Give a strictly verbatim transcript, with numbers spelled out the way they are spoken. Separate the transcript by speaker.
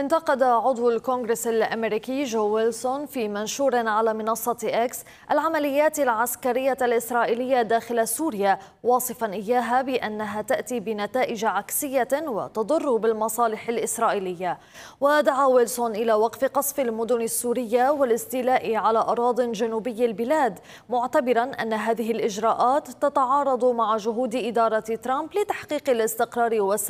Speaker 1: انتقد عضو الكونغرس الأمريكي جو ويلسون في منشور على منصة إكس العمليات العسكرية الإسرائيلية داخل سوريا، واصفا إياها بأنها تأتي بنتائج عكسية وتضر بالمصالح الإسرائيلية. ودعا ويلسون إلى وقف قصف المدن السورية والاستيلاء على أراضٍ جنوبي البلاد، معتبرا أن هذه الإجراءات تتعارض مع جهود إدارة ترامب لتحقيق الاستقرار والسلام